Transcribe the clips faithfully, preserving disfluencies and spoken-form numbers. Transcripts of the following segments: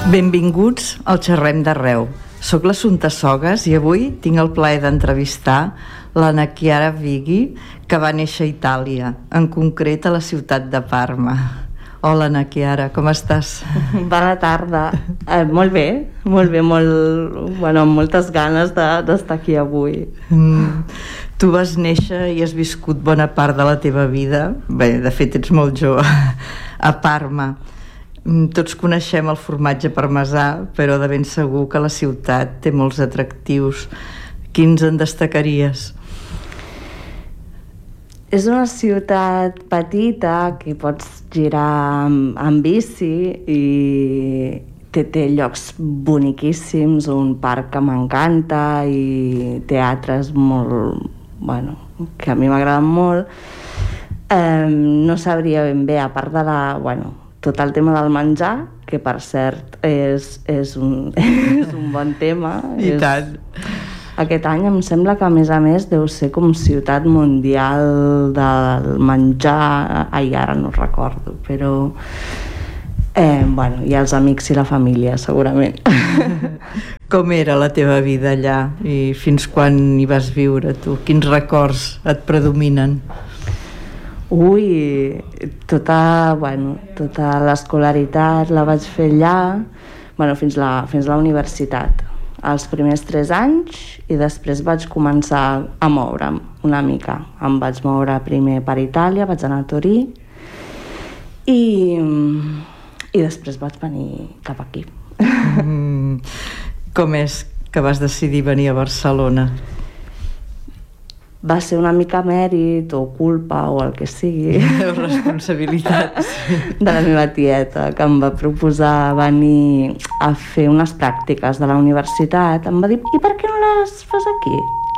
Benvinguts al Xerrem d'Arreu. Soc l'Assumpta Sogas i avui tinc el plaer d'entrevistar l'Anna Chiara Vighi, que va néixer a Itàlia, en concret a la ciutat de Parma. Hola, Anna Chiara, com estàs? Bona tarda. Eh, molt bé, molt bé, molt, bueno, amb moltes ganes de, d'estar aquí avui. Mm. Tu vas néixer i has viscut bona part de la teva vida, bé, de fet ets molt jove, a Parma. Tots coneixem el formatge parmesà, però de ben segur que la ciutat té molts atractius. Quins en destacaries? És una ciutat petita que pots girar amb, amb bici i té, té llocs boniquíssims, un parc que m'encanta i teatres molt, bueno, que a mi m'agraden molt. Eh, no sabria ben bé, a part de la, bueno, tot el tema del menjar, que per cert és, és, un, és un bon tema. I és, tant. Aquest any em sembla que a més a més deu ser com ciutat mundial del menjar. Ai, ara no recordo, però eh, bueno, i els amics i la família segurament. Com era la teva vida allà i fins quan hi vas viure tu? Quins records et predominen? Ui, tota, bueno, tota l'escolaritat la vaig fer allà, bueno, fins la, fins la universitat, els primers tres anys, i després vaig començar a moure'm una mica. Em vaig moure primer per Itàlia, vaig anar a Torí, i, i després vaig venir cap aquí. Mm, com és que vas decidir venir a Barcelona? Va ser una mica mèrit o culpa o el que sigui responsabilitats de la meva tieta, que em va proposar venir a fer unes pràctiques de la universitat. Em va dir, i per què no les fas aquí?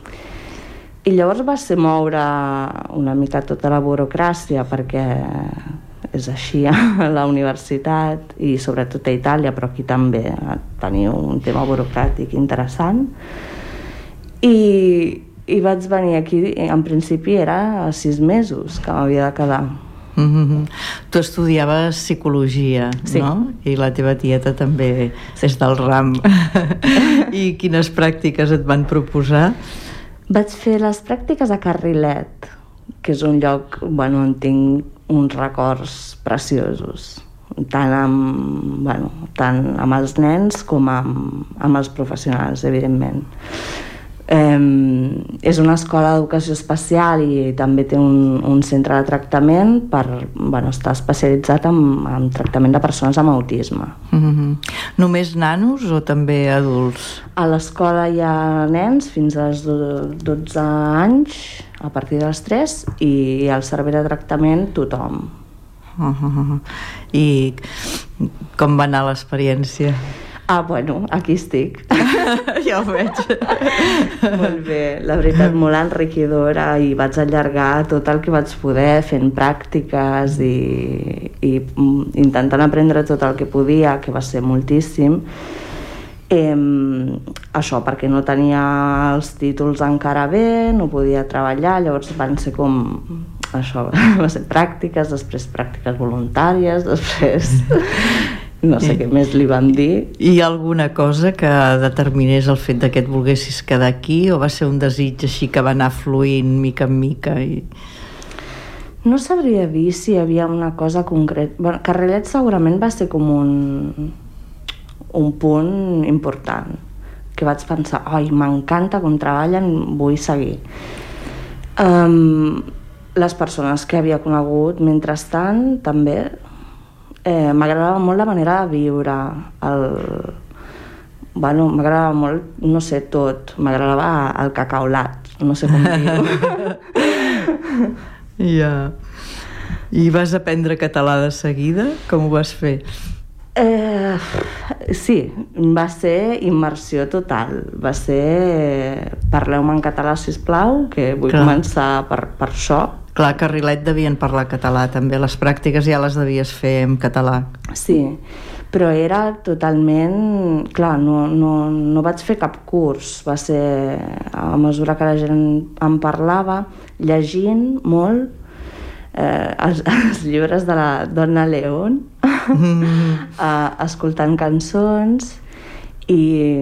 I llavors va ser moure una mica tota la burocràcia, perquè és així a la universitat i sobretot a Itàlia, però aquí també teniu un tema burocràtic interessant. I i vaig venir aquí, en principi era sis mesos que m'havia de quedar. Mm-hmm. Tu estudiaves psicologia, sí, no? I la teva tieta també sí. És del ram. I quines pràctiques et van proposar? Vaig fer les pràctiques a Carrilet, que és un lloc, bueno, on tinc uns records preciosos, tant amb, bueno, tant amb els nens com amb, amb els professionals, evidentment. Eh, és una escola d'educació especial i també té un, un centre de tractament per, bueno, estar especialitzat en, en tractament de persones amb autisme. Mm-hmm. Només nanos o també adults? A l'escola hi ha nens fins als dotze anys, a partir dels tres, i al servei de tractament tothom. Uh-huh. I com va anar l'experiència? Ah, bueno, aquí estic. Ja ho veig. Molt bé, la veritat, molt enriquidora, i vaig allargar tot el que vaig poder fent pràctiques i, i intentant aprendre tot el que podia, que va ser moltíssim. Eh, això perquè no tenia els títols encara bé, no podia treballar, llavors van ser com això, va ser pràctiques, després pràctiques voluntàries, després no sé I, què més li van dir. Hi ha alguna cosa que determinés el fet de que et volguessis quedar aquí, o va ser un desig així que va anar fluint mica en mica? I... No sabria dir si hi havia una cosa concreta. Bueno, Carrilet segurament va ser com un, un punt important, que vaig pensar, ai, m'encanta com treballen, vull seguir. Um, les persones que havia conegut mentrestant també, eh, m'agradava molt la manera de viure, el... bueno, m'agradava molt, no sé, tot, m'agradava el cacaolat, no sé com dir-ho. Ja. I vas aprendre català de seguida? Com ho vas fer? Eh, sí, va ser immersió total. Va ser parleu-me en català, sisplau, que vull Clar. començar per, per això. Clar, a Carrilet devien parlar català també, les pràctiques ja les devies fer en català. Sí, però era totalment... Clar, no, no, no vaig fer cap curs, va ser a mesura que la gent em parlava, llegint molt, eh, els, els llibres de la Donna León, mm. eh, escoltant cançons i,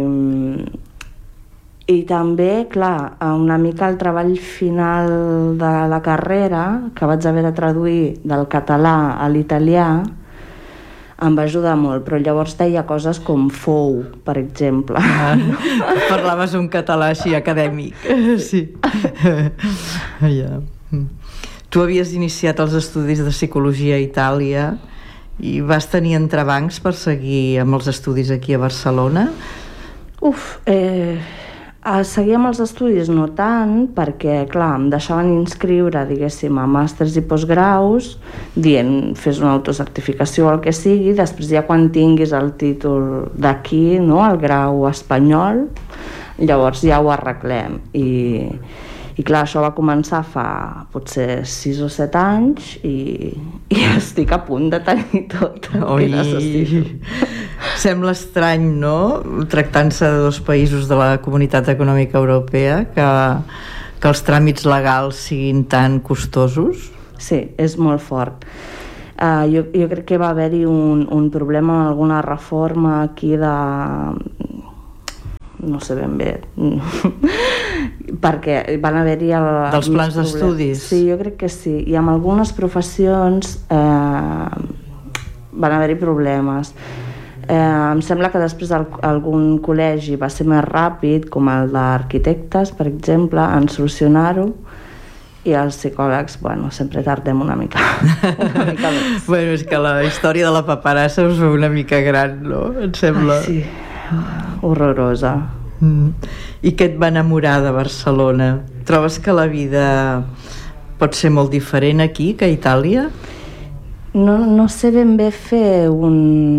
i també, clar, una mica el treball final de la carrera, que vaig haver de traduir del català a l'italià, em va ajudar molt, però llavors deia coses com fou, per exemple. Ah, no? Parlaves un català així acadèmic. Sí. Ja. Tu havies iniciat els estudis de psicologia a Itàlia i vas tenir entrebancs per seguir amb els estudis aquí a Barcelona? Uf, eh... A seguir amb els estudis no tant, perquè, clar, em deixaven inscriure, diguéssim, a màsters i postgraus, dient, fes una autocertificació o el que sigui, després ja quan tinguis el títol d'aquí, no?, el grau espanyol, llavors ja ho arreglem. I, i clar, això va començar fa potser sis o set anys i, i estic a punt de tenir tot el Oi. que necessito. Sembla estrany, no?, tractant-se de dos països de la Comunitat Econòmica Europea, que, que els tràmits legals siguin tan costosos. Sí, és molt fort. Uh, jo, jo crec que va haver-hi un, un problema amb alguna reforma aquí de... no sé ben bé perquè van haver-hi el, dels plans d'estudis. Sí, jo crec que sí, i amb algunes professions eh, van haver-hi problemes. Eh, em sembla que després el, algun col·legi va ser més ràpid, com el d'arquitectes, per exemple, en solucionar-ho, i els psicòlegs, bueno, sempre tardem una mica, una mica més. Bueno, és que la història de la paperassa us ve una mica gran, no? Em sembla... Ai, sí, horrorosa. Mm. I què et va enamorar de Barcelona? Trobes que la vida pot ser molt diferent aquí que a Itàlia? No, no sé ben bé fer un...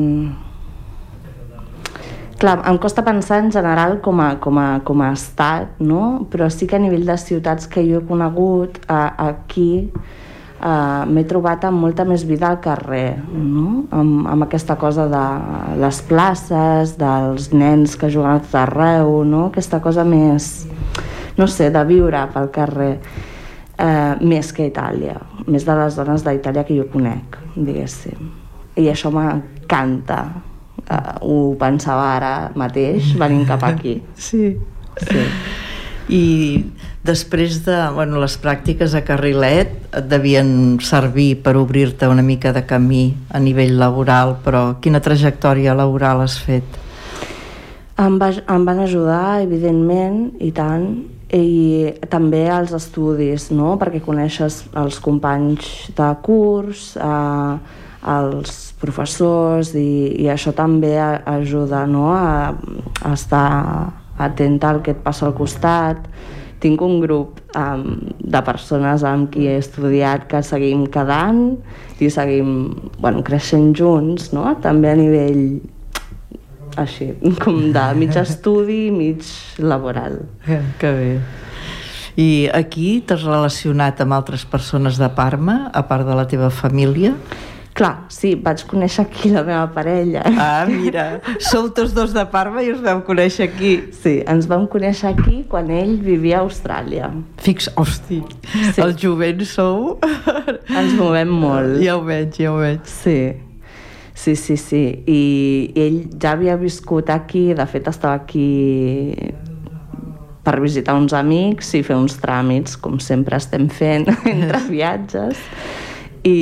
Clar, em costa pensar en general com a, com a, com a estat, no? Però sí que a nivell de ciutats que jo he conegut, a, aquí uh, m'he trobat amb molta més vida al carrer, no? Amb, amb aquesta cosa de les places, dels nens que juguen a tot arreu, no? Aquesta cosa més, no sé, de viure pel carrer, uh, més que a Itàlia, més de les dones d'Itàlia que jo conec, diguéssim. I això m'encanta. Uh, ho pensava ara mateix venint cap aquí. Sí. Sí. I després de, bueno, les pràctiques a Carrilet et devien servir per obrir-te una mica de camí a nivell laboral, però quina trajectòria laboral has fet? Em, va, em van ajudar, evidentment, i tant, i també els estudis, no? Perquè coneixes els companys de curs, eh, els professors, i, i això també ajuda, no?, a, a estar atenta al que et passa al costat. Tinc un grup um, de persones amb qui he estudiat que seguim quedant i seguim, bueno, creixent junts, no?, també a nivell així, com de mig estudi, mig laboral. Que, que bé. I aquí t'has relacionat amb altres persones de Parma, a part de la teva família? Clar, sí, vaig conèixer aquí la meva parella. Ah, mira, sou tots dos de Parma i us vam conèixer aquí. Sí, ens vam conèixer aquí quan ell vivia a Austràlia. Fix, hosti, sí. Els jovents sou... Ens movem molt. Ja ho veig, ja ho veig. Sí, sí, sí, sí. I ell ja havia viscut aquí, de fet estava aquí per visitar uns amics i fer uns tràmits, com sempre estem fent entre viatges. I...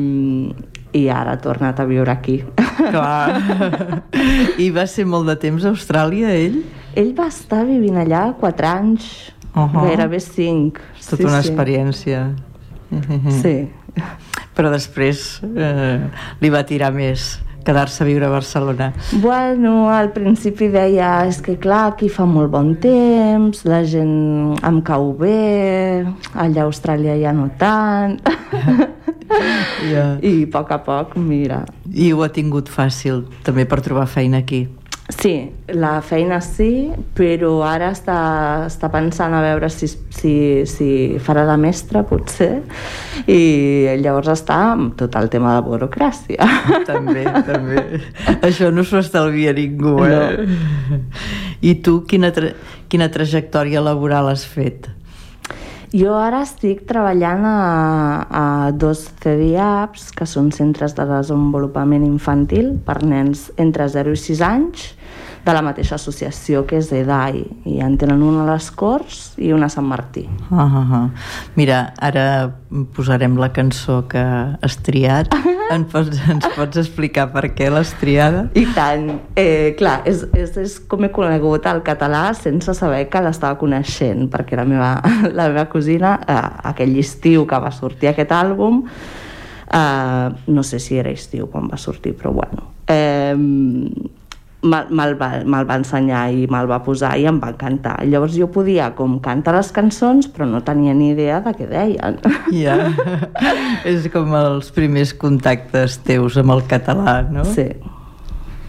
i ara ha tornat a viure aquí. Clar. I va ser molt de temps a Austràlia, ell? Ell va estar vivint allà quatre anys, uh-huh. gairebé cinc. És tota sí, una sí. experiència. Sí. Però després eh, li va tirar més quedar-se a viure a Barcelona. Bueno, al principi deia, és que clar, aquí fa molt bon temps, la gent em cau bé, allà a Austràlia ja no tant... Yeah. I a poc a poc, mira. I ho ha tingut fàcil també per trobar feina aquí? Sí, la feina sí, però ara està, està pensant a veure si, si, si farà de mestra, potser, i llavors està amb tot el tema de burocràcia. També, també. Això no s'ho estalvia ningú, eh? No. I tu, quina, tra quina trajectòria laboral has fet? Jo ara estic treballant a, a dos C D I A Ps, que són centres de desenvolupament infantil per nens entre zero i sis anys, de la mateixa associació que és E D A I, i en tenen una a les Corts i una a Sant Martí. Ah, ah, ah. Mira, ara posarem la cançó que has triat. En pots, ens pots explicar per què l'has triada? I tant. Eh, clar, és, és, és com he conegut el català sense saber que l'estava coneixent, perquè la meva, la meva cosina, eh, aquell estiu que va sortir aquest àlbum, eh, no sé si era estiu quan va sortir, però bueno, eh, me'l me va, me va ensenyar i me'l va posar i em va encantar. Llavors jo podia com cantar les cançons, però no tenia ni idea de què deien. Ja, és com els primers contactes teus amb el català, no? Sí.